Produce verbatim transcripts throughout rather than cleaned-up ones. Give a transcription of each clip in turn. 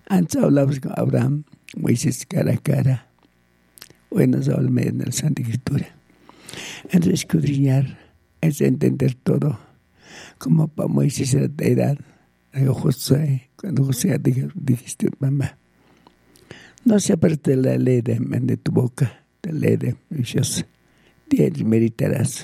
Antes hablamos con Abraham, Moisés cara a cara. Hoy nos habla en la Santa Escritura. Entonces, escudriñar es entender todo. Como para Moisés era de edad. José, cuando José dijo, dijiste, mamá, no se aparte de la ley de, de tu boca, de la ley de Dios, tienes meditarás.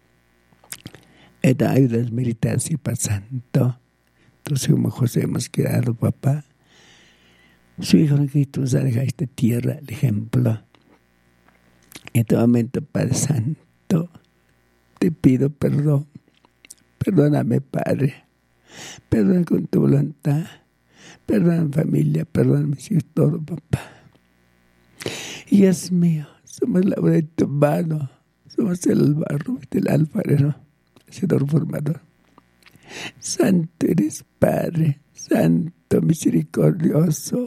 Esta ayuda a meditar si pasando. Entonces, como José hemos quedado, papá, su hijo en Cristo nos ha dejado esta tierra, el ejemplo. En este momento, Padre Santo, te pido perdón. Perdóname, Padre. Perdona con tu voluntad. Perdona familia. Perdona mis hijos, todo, papá. Y Dios mío, somos la obra de tu mano. Somos el barro del alfarero, hacedor formador. Santo eres, Padre. Santo, misericordioso.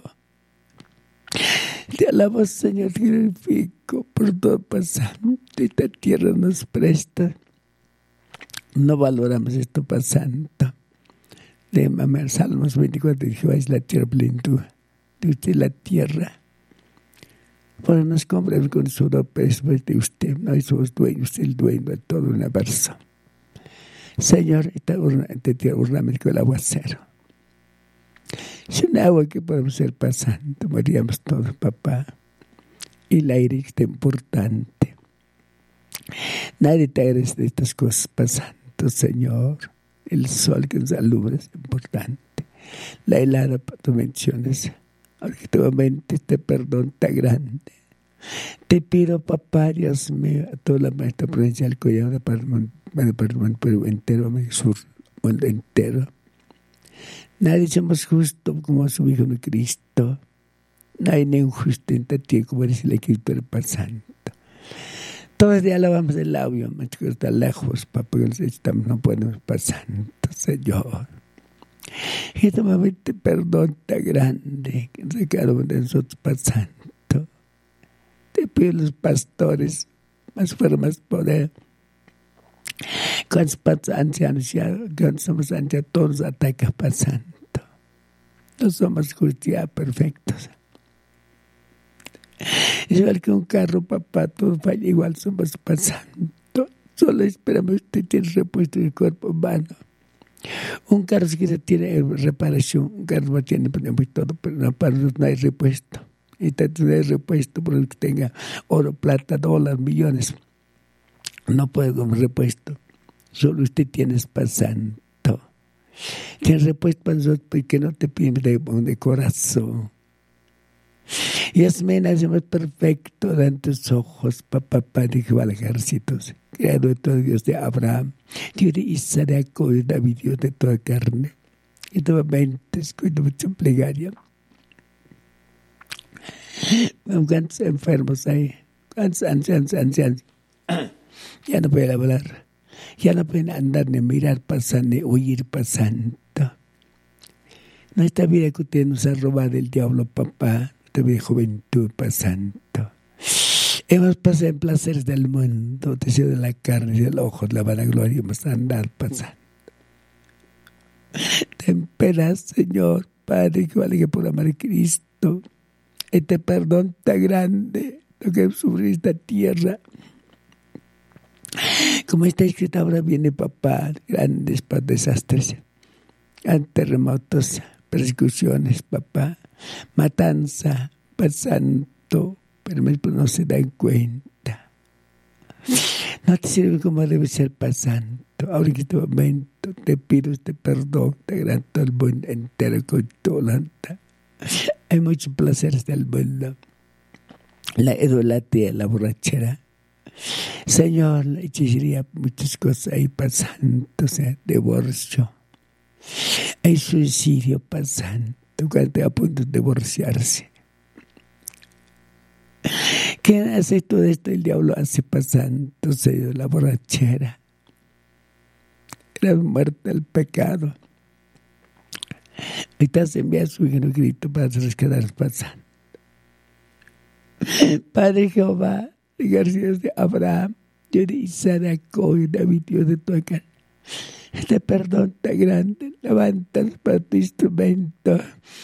Te alabo, Señor, te glorifico por todo pasando. Esta tierra nos presta. No valoramos esto pasando. De mamá, Salmos veinticuatro, Jehová es la tierra plenitud. De usted la tierra. Porque nos compramos con sudor, pero después de usted. No somos dueños, el dueño de todo el universo. Señor, esta urna, esta tierra, urname con el aguacero. Es un agua que podemos ser pasando. Moríamos todos, papá. Y el aire es importante. Nadie te agradece de estas cosas pasando, Señor. El sol que nos alumbra es importante. La helada, tú mencionas. Ahora que tu mente este perdón tan grande. Te pido, papá, Dios mío, a toda la maestra provincial que ya para el Perú entero, sur, mundo entero. Nadie somos justos como su Hijo de Cristo. Nadie ni injusto en ti, como dice la Escritura pasando. Todos días alabamos el labio, que está lejos, papá, estamos, no podemos pasar, Señor. Y este momento perdón tan grande que cada uno de nosotros pasando. Te pido los pastores, más fuerza, más poder. Cuando somos ancianos, ya, cuando somos ancianos, todos atacan pasando. No somos justicia perfectos. Es igual que un carro, papá, todo falla igual, somos pasando. Solo esperamos que tiene repuesto el cuerpo humano. Un carro si quiere tiene reparación, un carro tiene todo, pero no, para nosotros no hay repuesto. Y tanto no hay repuesto por el que tenga oro, plata, dólares, millones. No puede comer repuesto. Solo usted tiene pasando. Tiene repuesto para nosotros porque no te pide de, de corazón. Y es menos somos perfectos ante tus ojos, papá, Padre Jehová de ejércitos, creador de todo Dios de Abraham, Dios de Isaac, de Jacob, de David, Dios de toda carne. Y nuevamente escucho mucha plegaria. ¿Cuántos enfermos hay? ¿Cuántos ancianos, ancianos? Ya no pueden hablar. Ya no pueden andar ni mirar pasando, ni oír pasando. Nuestra vida que usted nos ha robado el diablo, papá. De juventud pasando. Hemos pasado en placeres del mundo, deseo de la carne y del ojo, de la vanagloria, hemos andado pasando. Ten pena, Señor, Padre, que vale que por amar a Cristo, este perdón tan grande, lo que sufre esta tierra. Como está escrito ahora, viene papá, grandes desastres, terremotos, persecuciones, papá. Matanza, pasando, pero no se dan cuenta. No te sirve como debe ser pasando. Ahora en este momento te pido este perdón, te granto el mundo entero con tu voluntad. Hay muchos placeres del mundo. La idolatría, la borrachera. Señor, la hechicería, muchas cosas ahí pasando, o sea, divorcio. Hay suicidio pasando. Cuando está a punto de divorciarse. ¿Quién hace todo esto? El diablo hace pasando, Señor, la borrachera. Era muerte al pecado. Ahorita se envía a su Hijo Cristo para rescatar pasando. Padre Jehová, de García de Abraham, Dios de Isaac, de Jacob, David, Dios de toda carne. Este perdón tan grande, levantas para tu instrumento.